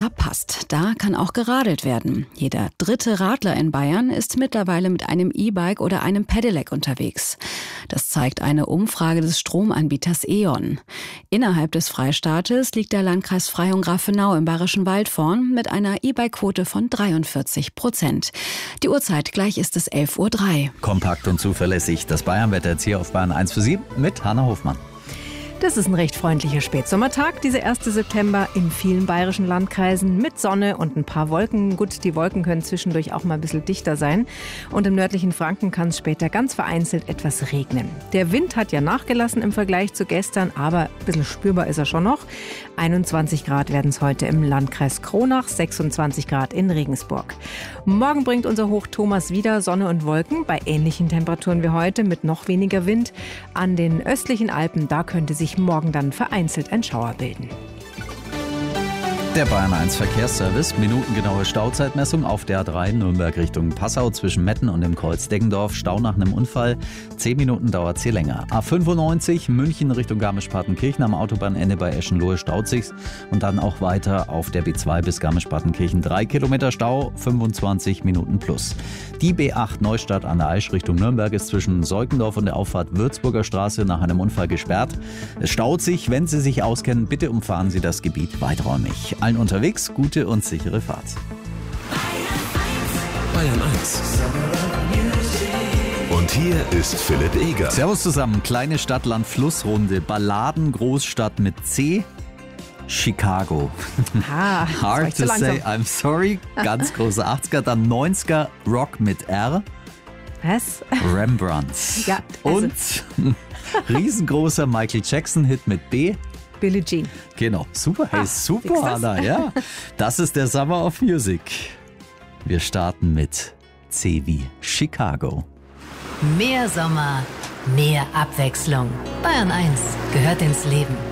passt. Da kann auch geradelt werden. Jeder dritte Radler in Bayern ist mittlerweile mit einem E-Bike oder einem Pedelec unterwegs. Das zeigt eine Umfrage des Stromanbieters E.ON. Innerhalb des Freistaates liegt der Landkreis Freyung-Grafenau im Bayerischen Wald vorn mit einer E-Bike-Quote von 43%. Die Uhrzeit, gleich ist es 11:03 Uhr. Kompakt und zuverlässig. Das Bayernwetter jetzt hier auf Bayern 1 für Sie mit Hanna Hofmann. Das ist ein recht freundlicher Spätsommertag, dieser 1. September in vielen bayerischen Landkreisen mit Sonne und ein paar Wolken. Gut, die Wolken können zwischendurch auch mal ein bisschen dichter sein. Und im nördlichen Franken kann es später ganz vereinzelt etwas regnen. Der Wind hat ja nachgelassen im Vergleich zu gestern, aber ein bisschen spürbar ist er schon noch. 21 Grad werden es heute im Landkreis Kronach, 26 Grad in Regensburg. Morgen bringt unser Hoch Thomas wieder Sonne und Wolken bei ähnlichen Temperaturen wie heute mit noch weniger Wind. An den östlichen Alpen, da könnte sich morgen dann vereinzelt ein Schauer bilden. Der Bayern 1 Verkehrsservice, minutengenaue Stauzeitmessung auf der A3 Nürnberg Richtung Passau zwischen Metten und dem Kreuz Deggendorf. Stau nach einem Unfall, 10 Minuten dauert es hier länger. A95 München Richtung Garmisch-Partenkirchen am Autobahnende bei Eschenlohe staut sich's. Und dann auch weiter auf der B2 bis Garmisch-Partenkirchen 3 Kilometer Stau, 25 Minuten plus. Die B8 Neustadt an der Aisch Richtung Nürnberg ist zwischen Seukendorf und der Auffahrt Würzburger Straße nach einem Unfall gesperrt. Es staut sich, wenn Sie sich auskennen, bitte umfahren Sie das Gebiet weiträumig. Allen unterwegs gute und sichere Fahrt. Bayern 1. Und hier ist Philipp Eger. Servus zusammen, kleine Stadt-Land-Fluss-Runde, Balladen, Großstadt mit C, Chicago. Hard to say, I'm sorry, ganz große 80er, dann 90er, Rock mit R. Was? Rembrandt. Ja, also. Und riesengroßer Michael Jackson-Hit mit B. Billie Jean. Genau, super, hey, super, Anna, ja. Das ist der Summer of Music. Wir starten mit C wie Chicago. Mehr Sommer, mehr Abwechslung. Bayern 1 gehört ins Leben.